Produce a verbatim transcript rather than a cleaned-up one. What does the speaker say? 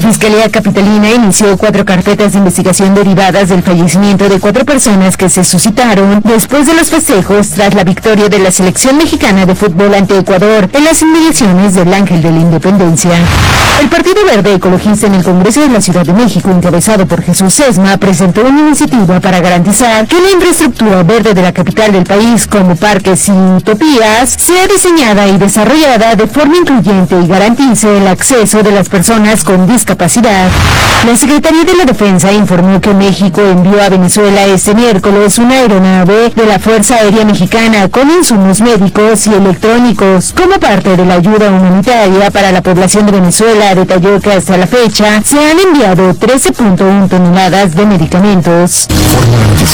Fiscalía Capitalina inició cuatro carpetas de investigación derivadas del fallecimiento de cuatro personas que se suscitaron después de los festejos tras la victoria de la selección mexicana de fútbol ante Ecuador en las inmediaciones del Ángel de la Independencia. El Partido Verde Ecologista en el Congreso de la Ciudad de México, encabezado por Jesús Sesma, presentó una iniciativa para garantizar que la infraestructura verde de la capital del país, como parques y utopías, sea diseñada y desarrollada de forma incluyente y garantice el acceso de las personas con discapacidad. La Secretaría de la Defensa informó que México envió a Venezuela este miércoles una aeronave de la Fuerza Aérea Mexicana con insumos médicos y electrónicos como parte de la ayuda humanitaria para la población de Venezuela. Detalló que hasta la fecha se han enviado trece punto uno toneladas de medicamentos.